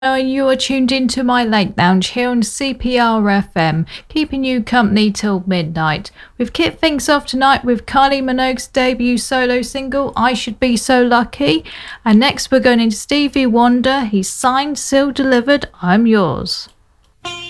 You are tuned into my late lounge here on CPR FM, keeping you company till midnight. We've kicked things off tonight with Kylie Minogue's debut solo single, I Should Be So Lucky. And next we're going into Stevie Wonder. He's signed, sealed, delivered, I'm Yours.